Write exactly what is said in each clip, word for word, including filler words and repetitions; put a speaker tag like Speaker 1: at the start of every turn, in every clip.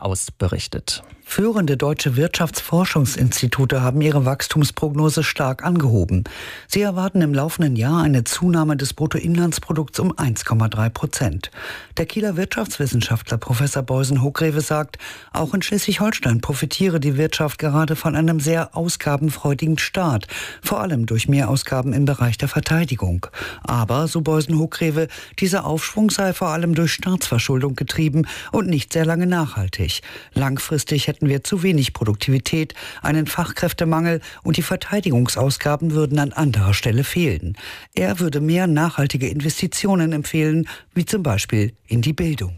Speaker 1: Media Aus berichtet.
Speaker 2: Führende deutsche Wirtschaftsforschungsinstitute haben ihre Wachstumsprognose stark angehoben. Sie erwarten im laufenden Jahr eine Zunahme des Bruttoinlandsprodukts um eins Komma drei Prozent. Der Kieler Wirtschaftswissenschaftler Professor Beusen-Hochrewe sagt, auch in Schleswig-Holstein profitiere die Wirtschaft gerade von einem sehr ausgabenfreudigen Staat, vor allem durch Mehrausgaben im Bereich der Verteidigung. Aber, so Beusen-Hochrewe, dieser Aufschwung sei vor allem durch Staatsverschuldung getrieben und nicht sehr lange nachhaltig. Langfristig hätten wir zu wenig Produktivität, einen Fachkräftemangel und die Verteidigungsausgaben würden an anderer Stelle fehlen. Er würde mehr nachhaltige Investitionen empfehlen, wie zum Beispiel in die Bildung.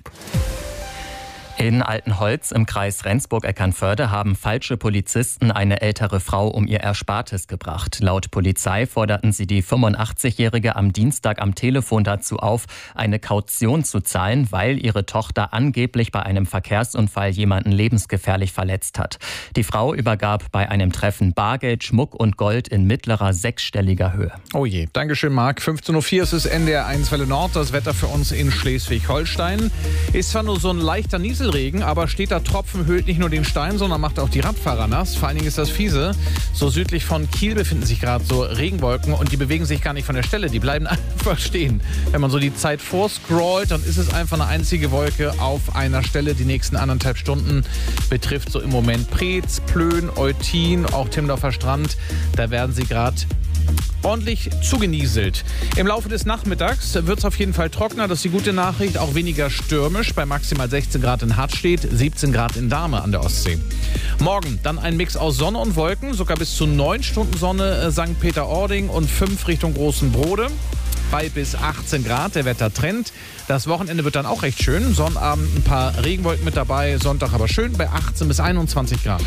Speaker 1: In Altenholz im Kreis Rendsburg-Eckernförde haben falsche Polizisten eine ältere Frau um ihr Erspartes gebracht. Laut Polizei forderten sie die fünfundachtzigjährige am Dienstag am Telefon dazu auf, eine Kaution zu zahlen, weil ihre Tochter angeblich bei einem Verkehrsunfall jemanden lebensgefährlich verletzt hat. Die Frau übergab bei einem Treffen Bargeld, Schmuck und Gold in mittlerer sechsstelliger Höhe.
Speaker 3: Oh je, Dankeschön Marc. fünfzehn Uhr vier ist es N D R eins Welle Nord. Das Wetter für uns in Schleswig-Holstein ist zwar nur so ein leichter Nieselregen, aber steter Tropfen höhlt nicht nur den Stein, sondern macht auch die Radfahrer nass. Vor allen Dingen ist das fiese. So südlich von Kiel befinden sich gerade so Regenwolken und die bewegen sich gar nicht von der Stelle. Die bleiben einfach stehen. Wenn man so die Zeit vorscrollt, dann ist es einfach eine einzige Wolke auf einer Stelle. Die nächsten anderthalb Stunden betrifft so im Moment Preetz, Plön, Eutin, auch Timmendorfer Strand. Da werden sie gerade ordentlich zugenieselt. Im Laufe des Nachmittags wird es auf jeden Fall trockener. Das ist die gute Nachricht. Auch weniger stürmisch. Bei maximal sechzehn Grad in Hartstedt, siebzehn Grad in Dahme an der Ostsee. Morgen dann ein Mix aus Sonne und Wolken. Sogar bis zu neun Stunden Sonne äh, Sankt Peter-Ording und fünf Richtung Großen Brode. Bei bis achtzehn Grad, der Wettertrend. Das Wochenende wird dann auch recht schön. Sonnabend ein paar Regenwolken mit dabei, Sonntag aber schön bei achtzehn bis einundzwanzig Grad.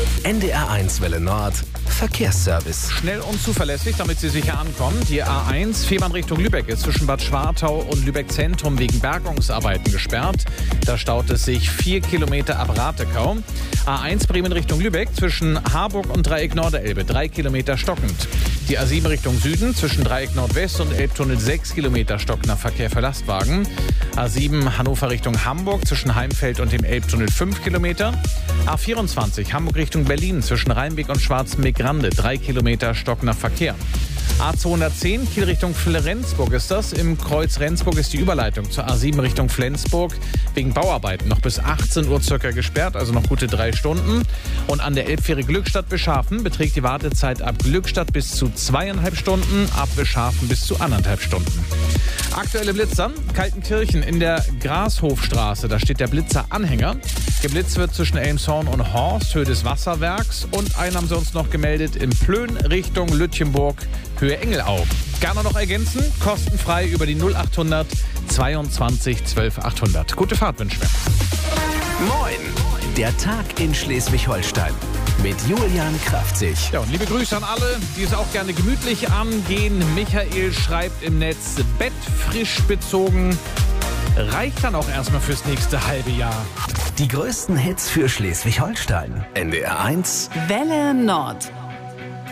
Speaker 4: N D R eins Welle Nord, Verkehrsservice.
Speaker 3: Schnell und zuverlässig, damit Sie sicher ankommen. Die A eins, Fehmarn Richtung Lübeck, ist zwischen Bad Schwartau und Lübeck Zentrum wegen Bergungsarbeiten gesperrt. Da staut es sich vier Kilometer ab Ratekau. A eins Bremen Richtung Lübeck, zwischen Harburg und Dreieck Norderelbe, drei Kilometer stockend. Die A sieben Richtung Süden, zwischen Dreieck Nordwest und Elbtunnel, sechs Kilometer stockender Verkehr für Lastwagen. A sieben Hannover Richtung Hamburg, zwischen Heimfeld und dem Elbtunnel, fünf Kilometer. A vierundzwanzig Hamburg Richtung Berlin, zwischen Rheinbeck und Schwarzenbeck-Grande, drei Kilometer stockender Verkehr. A zweihundertzehn Kiel Richtung Flensburg ist das. Im Kreuz Rendsburg ist die Überleitung zur A sieben Richtung Flensburg wegen Bauarbeiten noch bis achtzehn Uhr circa gesperrt, also noch gute drei Stunden. Und an der Elbfähre Glückstadt Beschafen beträgt die Wartezeit ab Glückstadt bis zu zweieinhalb Stunden, ab Beschafen bis zu anderthalb Stunden. Aktuelle Blitzer, Kaltenkirchen in der Grashofstraße, da steht der Blitzer-Anhänger. Geblitzt wird zwischen Elmshorn und Horst, Höhe des Wasserwerks. Und einen haben sie uns noch gemeldet in Plön Richtung Lütjenburg, Höhe Engelau. Gerne noch ergänzen, kostenfrei über die null achthundert zweiundzwanzig zwölf achthundert. Gute Fahrt wünschen wir.
Speaker 4: Moin, der Tag in Schleswig-Holstein mit Julian Kraftzig.
Speaker 3: Ja, und liebe Grüße an alle, die es auch gerne gemütlich angehen. Michael schreibt im Netz, Bett frisch bezogen. Reicht dann auch erstmal fürs nächste halbe Jahr.
Speaker 4: Die größten Hits für Schleswig-Holstein. N D R eins
Speaker 5: Welle Nord.